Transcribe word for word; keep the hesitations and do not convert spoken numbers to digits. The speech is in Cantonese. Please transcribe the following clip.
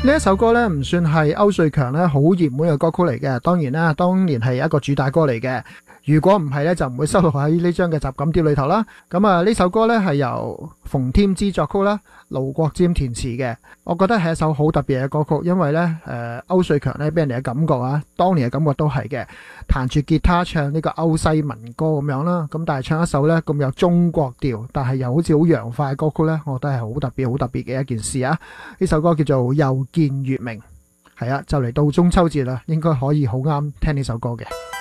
呢一首歌咧唔算係區瑞強咧好熱門嘅歌曲嚟嘅，當然啦，當年係一個主打歌嚟嘅。如果唔係咧，就唔會收錄喺呢張嘅集錦碟裏頭啦。咁啊，呢首歌咧係由馮添枝作曲啦，盧國沾填詞嘅。我覺得係一首好特別嘅歌曲，因為咧誒、呃、區瑞強咧俾人哋嘅感覺啊，當年嘅感覺都係嘅，彈住吉他唱呢個歐西民歌咁樣啦。咁但係唱一首咧咁有中國調，但係又好似好洋化嘅歌曲咧，我覺得係好特別、好特別嘅一件事啊！呢首歌叫做《又見月明》，係啊，就嚟到中秋節啦，應該可以好啱聽呢首歌嘅。